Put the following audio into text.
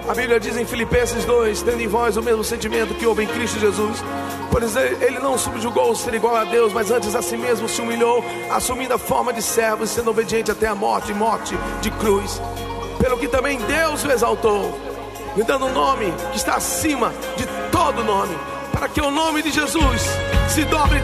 A Bíblia diz em Filipenses 2: tendo em vós o mesmo sentimento que houve em Cristo Jesus, pois ele não subjugou ser igual a Deus, mas antes a si mesmo se humilhou, assumindo a forma de servo e sendo obediente até a morte, morte de cruz. Pelo que também Deus o exaltou, lhe dando um nome que está acima de todo nome, para que o nome de Jesus se dobre